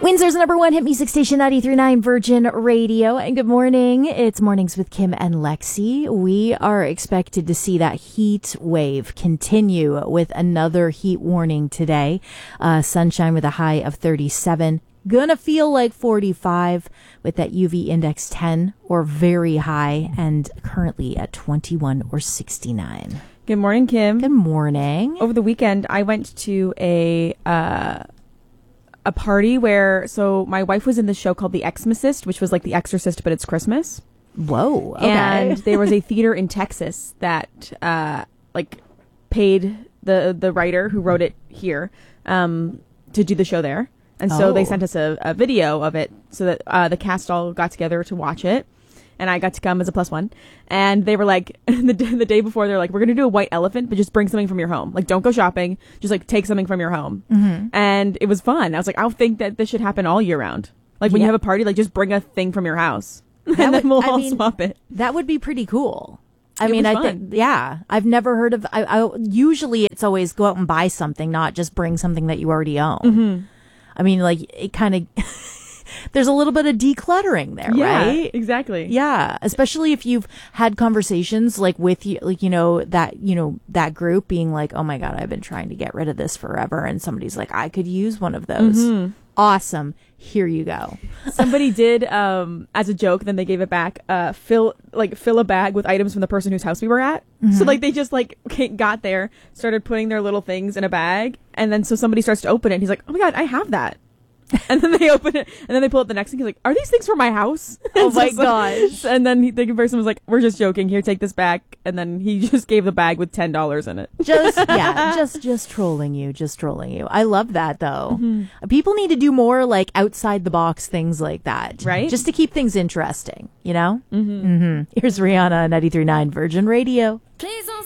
Windsor's number one hit music station, 93.9 Virgin Radio. And good morning. It's Mornings with Kim and Lexi. We are expected to see that heat wave continue with another heat warning today. Sunshine with a high of 37. Gonna feel like 45 with that UV index 10 or very high, and currently at 21 or 69. Good morning, Kim. Good morning. Over the weekend, I went to a party where, so my wife was in this show called The Xmas, which was like The Exorcist, but it's Christmas. Whoa. Okay. And there was a theater in Texas that paid the writer who wrote it here to do the show there. And so they sent us a video of it so that the cast all got together to watch it. And I got to come as a plus one. And they were like, the day before, they're like, we're going to do a white elephant, but just bring something from your home. Like, don't go shopping. Just like take something from your home. Mm-hmm. And it was fun. I was like, I think that this should happen all year round. Like when you have a party, like just bring a thing from your house. And then we'll all swap it. That would be pretty cool. I think, I've never heard of, usually it's always go out and buy something, not just bring something that you already own. Mm-hmm. I mean, like it kind of, there's a little bit of decluttering there, right? Exactly. Yeah. Especially if you've had conversations like with you, like, that group being like, oh my God, I've been trying to get rid of this forever. And somebody's like, I could use one of those. Mm-hmm. Awesome. Here you go. Somebody did, as a joke, then they gave it back, fill a bag with items from the person whose house we were at. Mm-hmm. So like they just got there, started putting their little things in a bag. And then so somebody starts to open it. And he's like, oh my God, I have that. And then they open it, and then they pull up the next thing. He's like, are these things for my house? Oh my gosh. And then the person was like, we're just joking. Here, take this back. And then he just gave the bag with $10 in it. Just trolling you. Just trolling you. I love that, though. Mm-hmm. People need to do more, like, outside the box things like that. Right? Just to keep things interesting, you know? Mm-hmm. Mm-hmm. Here's Rihanna, 93.9 Virgin Radio. Please don't